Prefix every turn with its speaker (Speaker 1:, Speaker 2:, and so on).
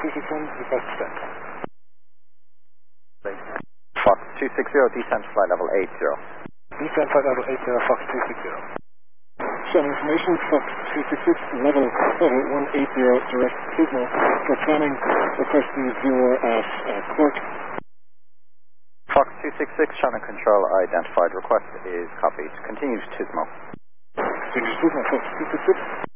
Speaker 1: 261, request descent.
Speaker 2: Fox 260, descent flight level 80.
Speaker 1: Descent flight level 80, Fox 260. Channel information, Fox 266, level 180, direct signal for planning, requesting viewer at Cork.
Speaker 2: Fox 266, channel control identified, request is copied. Continues Tismo.
Speaker 1: Continues Tismo, Fox 266.